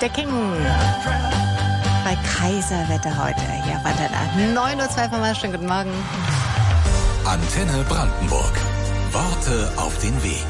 der King. Bei Kaiserwetter heute hier auf Antenne. 9:02 vom Schönen guten Morgen. Antenne Brandenburg. Worte auf den Weg.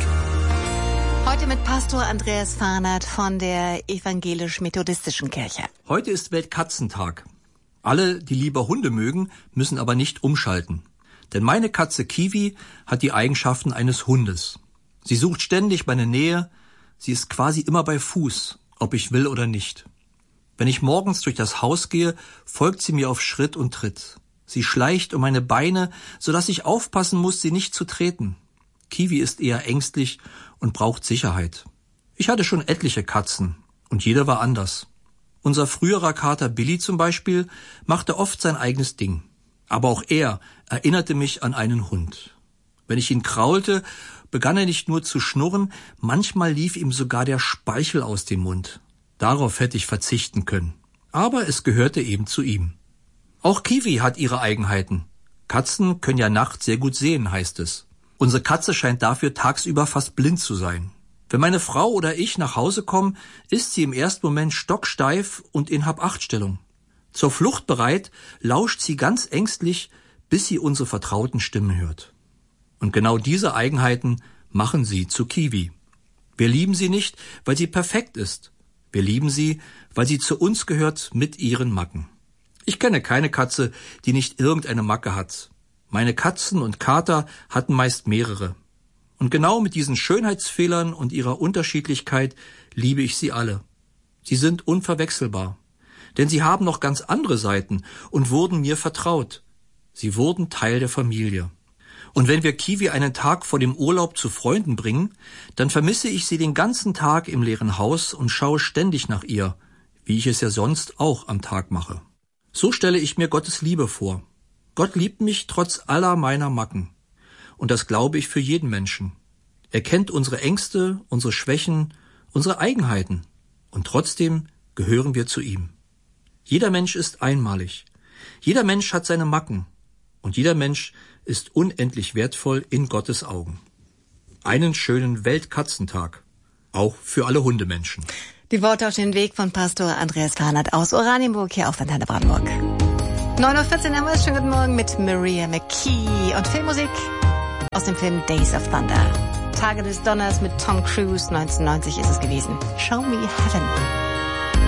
Heute mit Pastor Andreas Farnert von der Evangelisch-Methodistischen Kirche. Heute ist Weltkatzentag. Alle, die lieber Hunde mögen, müssen aber nicht umschalten. Denn meine Katze Kiwi hat die Eigenschaften eines Hundes. Sie sucht ständig meine Nähe. Sie ist quasi immer bei Fuß, ob ich will oder nicht. Wenn ich morgens durch das Haus gehe, folgt sie mir auf Schritt und Tritt. Sie schleicht um meine Beine, sodass ich aufpassen muss, sie nicht zu treten. Kiwi ist eher ängstlich und braucht Sicherheit. Ich hatte schon etliche Katzen und jede war anders. Unser früherer Kater Billy zum Beispiel machte oft sein eigenes Ding. Aber auch er erinnerte mich an einen Hund. Wenn ich ihn kraulte, begann er nicht nur zu schnurren, manchmal lief ihm sogar der Speichel aus dem Mund. Darauf hätte ich verzichten können. Aber es gehörte eben zu ihm. Auch Kiwi hat ihre Eigenheiten. Katzen können ja nachts sehr gut sehen, heißt es. Unsere Katze scheint dafür tagsüber fast blind zu sein. Wenn meine Frau oder ich nach Hause kommen, ist sie im ersten Moment stocksteif und in Hab-Acht-Stellung. Zur Flucht bereit, lauscht sie ganz ängstlich, bis sie unsere vertrauten Stimmen hört. Und genau diese Eigenheiten machen sie zu Kiwi. Wir lieben sie nicht, weil sie perfekt ist. Wir lieben sie, weil sie zu uns gehört mit ihren Macken. Ich kenne keine Katze, die nicht irgendeine Macke hat. Meine Katzen und Kater hatten meist mehrere. Und genau mit diesen Schönheitsfehlern und ihrer Unterschiedlichkeit liebe ich sie alle. Sie sind unverwechselbar. Denn sie haben noch ganz andere Seiten und wurden mir vertraut. Sie wurden Teil der Familie. Und wenn wir Kiwi einen Tag vor dem Urlaub zu Freunden bringen, dann vermisse ich sie den ganzen Tag im leeren Haus und schaue ständig nach ihr, wie ich es ja sonst auch am Tag mache. So stelle ich mir Gottes Liebe vor. Gott liebt mich trotz aller meiner Macken. Und das glaube ich für jeden Menschen. Er kennt unsere Ängste, unsere Schwächen, unsere Eigenheiten. Und trotzdem gehören wir zu ihm. Jeder Mensch ist einmalig. Jeder Mensch hat seine Macken. Und jeder Mensch ist unendlich wertvoll in Gottes Augen. Einen schönen Weltkatzentag. Auch für alle Hundemenschen. Die Worte auf den Weg von Pastor Andreas Farnert aus Oranienburg hier auf Antenne Brandenburg. 9:14 Uhr haben wir es. Schönen guten Morgen mit Maria McKee und Filmmusik aus dem Film Days of Thunder. Tage des Donners mit Tom Cruise, 1990 ist es gewesen. Show Me Heaven.